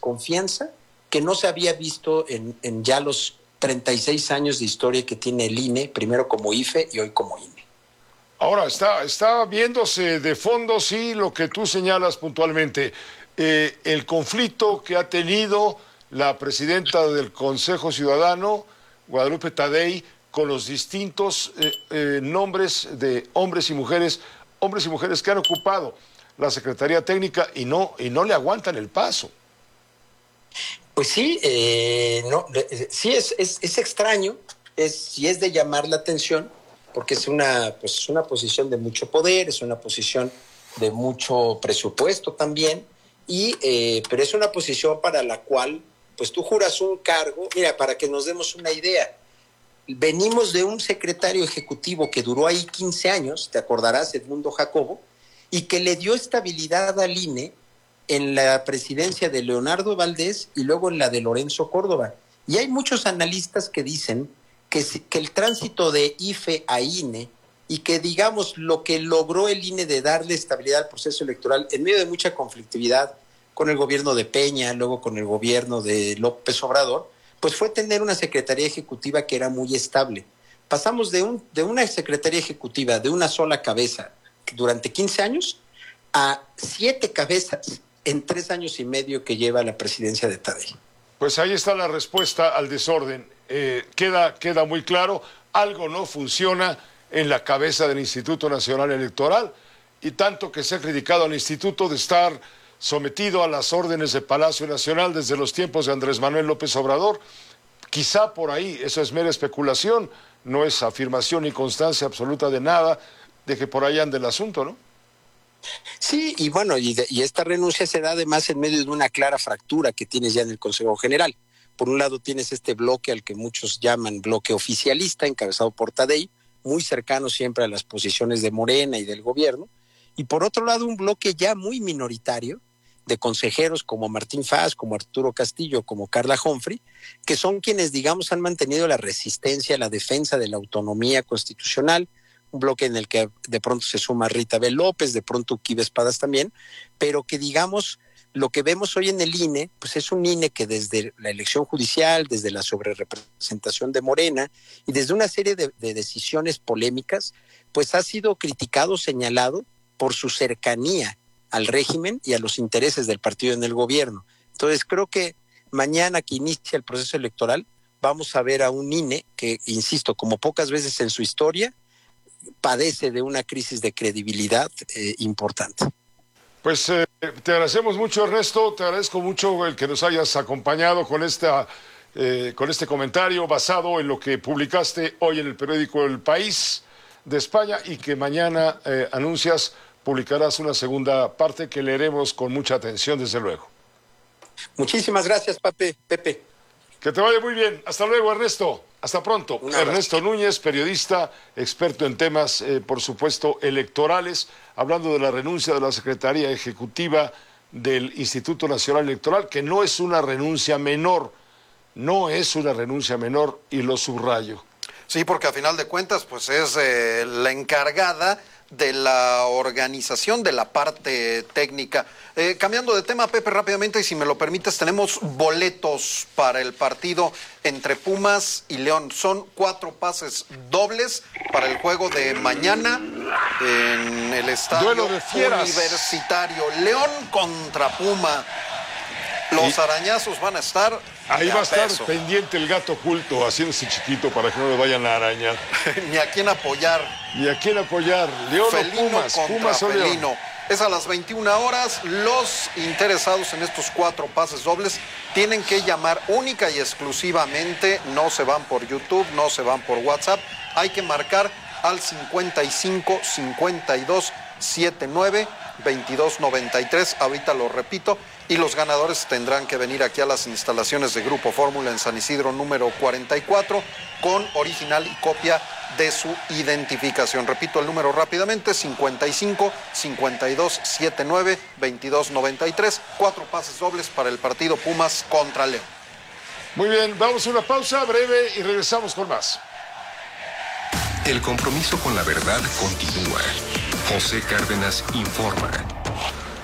desconfianza que no se había visto en ya los 36 años de historia que tiene el INE, primero como IFE y hoy como INE. Ahora, está viéndose de fondo, sí, lo que tú señalas puntualmente, el conflicto que ha tenido la presidenta del Consejo Ciudadano, Guadalupe Tadei, con los distintos nombres de hombres y mujeres que han ocupado la Secretaría Técnica y no le aguantan el paso. Pues sí, sí es extraño, sí es de llamar la atención, porque es una posición de mucho poder, es una posición de mucho presupuesto también, pero es una posición para la cual pues tú juras un cargo. Mira, para que nos demos una idea, venimos de un secretario ejecutivo que duró ahí 15 años, te acordarás, Edmundo Jacobo, y que le dio estabilidad al INE en la presidencia de Leonardo Valdés y luego en la de Lorenzo Córdoba. Y hay muchos analistas que dicen que el tránsito de IFE a INE y que, digamos, lo que logró el INE de darle estabilidad al proceso electoral en medio de mucha conflictividad con el gobierno de Peña, luego con el gobierno de López Obrador, pues fue tener una secretaría ejecutiva que era muy estable. Pasamos de una secretaría ejecutiva de una sola cabeza durante 15 años a 7 cabezas en 3 años y medio que lleva la presidencia de Tadei. Pues ahí está la respuesta al desorden. Queda muy claro, algo no funciona en la cabeza del Instituto Nacional Electoral, y tanto que se ha criticado al instituto de estar sometido a las órdenes de Palacio Nacional desde los tiempos de Andrés Manuel López Obrador. Quizá por ahí, eso es mera especulación, no es afirmación ni constancia absoluta de nada, de que por ahí ande el asunto, ¿no? Sí, y bueno, y esta renuncia se da además en medio de una clara fractura que tienes ya en el Consejo General. Por un lado tienes este bloque al que muchos llaman bloque oficialista, encabezado por Tadei, muy cercano siempre a las posiciones de Morena y del gobierno, y por otro lado un bloque ya muy minoritario de consejeros como Martín Faz, como Arturo Castillo, como Carla Humphrey, que son quienes, digamos, han mantenido la resistencia, la defensa de la autonomía constitucional, un bloque en el que de pronto se suma Rita B. López, de pronto Uquibe Espadas también, pero que, digamos, lo que vemos hoy en el INE, pues es un INE que desde la elección judicial, desde la sobrerepresentación de Morena y desde una serie de decisiones polémicas, pues ha sido criticado, señalado por su cercanía al régimen y a los intereses del partido en el gobierno. Entonces creo que mañana que inicia el proceso electoral vamos a ver a un INE que, insisto, como pocas veces en su historia, padece de una crisis de credibilidad importante. Pues te agradecemos mucho, Ernesto, te agradezco mucho el que nos hayas acompañado con este comentario basado en lo que publicaste hoy en el periódico El País de España, y que mañana publicarás una segunda parte que leeremos con mucha atención, desde luego. Muchísimas gracias, Pepe. Que te vaya muy bien. Hasta luego, Ernesto. Hasta pronto. Ernesto Núñez, periodista, experto en temas, por supuesto, electorales, hablando de la renuncia de la Secretaría Ejecutiva del Instituto Nacional Electoral, que no es una renuncia menor, y lo subrayo. Sí, porque a final de cuentas, pues es la encargada de la organización de la parte técnica. Cambiando de tema, Pepe, rápidamente, y si me lo permites, tenemos boletos para el partido entre Pumas y León. Son 4 pases dobles para el juego de mañana en el estadio Universitario. León contra Puma. Los arañazos van a estar. Ahí va a estar pendiente el gato oculto, haciéndose chiquito para que no le vayan a arañar. Ni a quién apoyar. León Felino o Pumas. Contra Pumas o Felino. León. Es a las 21 horas. Los interesados en estos 4 pases dobles tienen que llamar única y exclusivamente. No se van por YouTube, no se van por WhatsApp. Hay que marcar al 55 52 79 22 93. Ahorita lo repito. Y los ganadores tendrán que venir aquí a las instalaciones de Grupo Fórmula en San Isidro número 44 con original y copia de su identificación. Repito el número rápidamente: 55 52 79 22 93. 4 pases dobles para el partido Pumas contra León. Muy bien, vamos a una pausa breve y regresamos con más. El compromiso con la verdad continúa. José Cárdenas informa.